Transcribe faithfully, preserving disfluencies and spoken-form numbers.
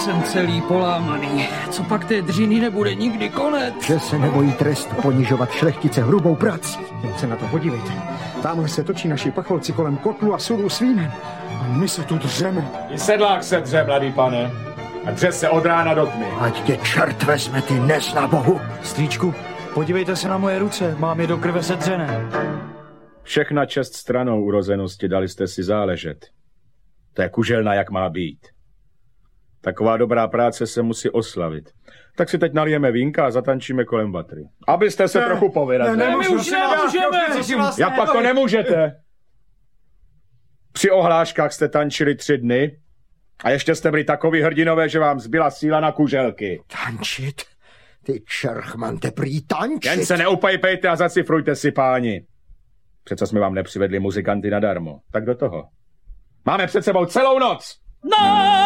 jsem celý polámaný. Co pak té dřiny nebude nikdy konec? Že se nebojí trestu ponižovat šlechtice hrubou prací. Jen se na to podívejte. Tamhle se točí naši pacholci kolem kotlu a sudů s vínem. A my se tu dřeme. I sedlák se dře, mladý pane. A dře se od rána do tmy. Ať tě čert vezme, ty nezna bohu. Strýčku, podívejte se na moje ruce, mám je do krve sedřené. Všechna čest stranou urozenosti, dali jste si záležet. To je kuželna, jak má být. Taková dobrá práce se musí oslavit. Tak si teď nalijeme vínka a zatančíme kolem vatry. Abyste se ne, trochu povyrazili. Ne, ne, my už nemůžeme. Jak pak to nemůžete? Při ohláškách jste tančili tři dny a ještě jste byli takový hrdinové, že vám zbyla síla na kuželky. Tančit? Ty čerchmante, prý tančit? Jen se neupajpejte a zacifrujte si, páni. Přece jsme vám nepřivedli muzikanty nadarmo. Tak do toho. Máme před sebou celou noc. No!